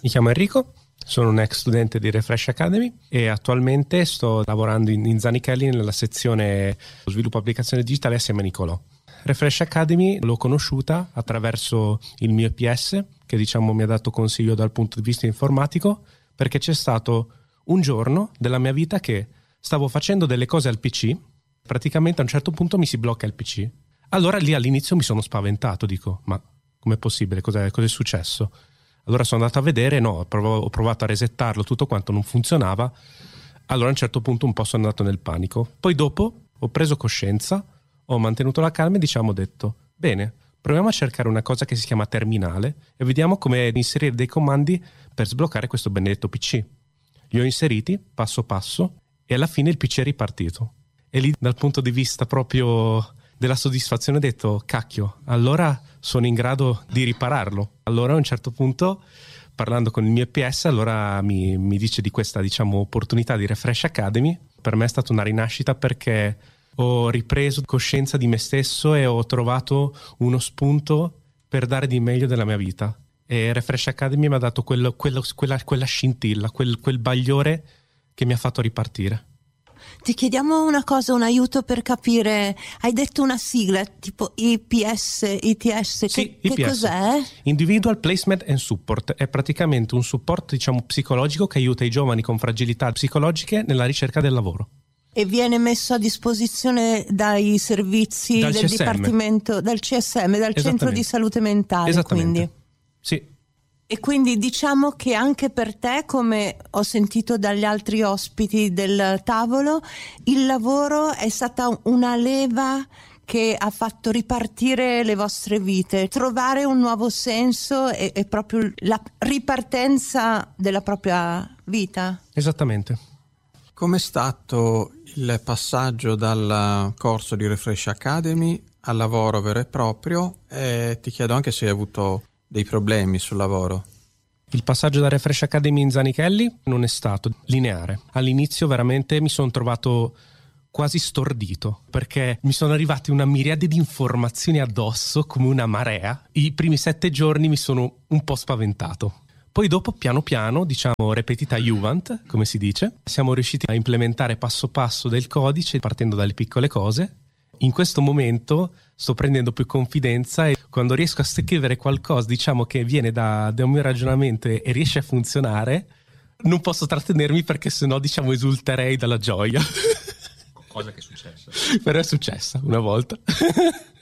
Mi chiamo Enrico, sono un ex studente di Refresh Academy e attualmente sto lavorando in Zanichelli nella sezione sviluppo applicazione digitale assieme a Nicolò. Refresh Academy l'ho conosciuta attraverso il mio EPS, che mi ha dato consiglio dal punto di vista informatico, perché c'è stato un giorno della mia vita che stavo facendo delle cose al PC, praticamente a un certo punto mi si blocca il PC. Allora lì all'inizio mi sono spaventato, dico, ma com'è possibile? Cos'è successo? Allora sono andato a vedere, ho provato a resettarlo, tutto quanto non funzionava. Allora a un certo punto un po' sono andato nel panico. Poi dopo ho preso coscienza, ho mantenuto la calma e ho detto, bene, proviamo a cercare una cosa che si chiama terminale e vediamo come inserire dei comandi per sbloccare questo benedetto PC. Li ho inseriti passo passo e alla fine il PC è ripartito. E lì dal punto di vista proprio della soddisfazione ho detto, cacchio, allora sono in grado di ripararlo. Allora a un certo punto, parlando con il mio EPS, allora mi dice di questa opportunità di Refresh Academy. Per me è stata una rinascita perché ho ripreso coscienza di me stesso e ho trovato uno spunto per dare di meglio della mia vita. E Refresh Academy mi ha dato quella scintilla, quel bagliore che mi ha fatto ripartire. Ti chiediamo una cosa, un aiuto per capire. Hai detto una sigla tipo IPS, ITS, sì, che IPS. Cos'è? Individual Placement and Support. È praticamente un supporto psicologico che aiuta i giovani con fragilità psicologiche nella ricerca del lavoro. E viene messo a disposizione dai servizi del CSM. Dipartimento, dal CSM, dal Centro di Salute Mentale. Esattamente. Quindi. Sì. E quindi diciamo che anche per te, come ho sentito dagli altri ospiti del tavolo, il lavoro è stata una leva che ha fatto ripartire le vostre vite, trovare un nuovo senso e proprio la ripartenza della propria vita. Esattamente. Com'è stato il passaggio dal corso di Refresh Academy al lavoro vero e proprio? E ti chiedo anche se hai avuto dei problemi sul lavoro. Il passaggio da Refresh Academy in Zanichelli non è stato lineare. All'inizio veramente mi sono trovato quasi stordito perché mi sono arrivati una miriade di informazioni addosso come una marea. I primi 7 giorni mi sono un po' spaventato. Poi dopo piano piano, repetita iuvant, come si dice, siamo riusciti a implementare passo passo del codice partendo dalle piccole cose. In questo momento sto prendendo più confidenza e quando riesco a scrivere qualcosa che viene da un mio ragionamento e riesce a funzionare, non posso trattenermi perché sennò esulterei dalla gioia. Cosa che è successa. Però è successa una volta.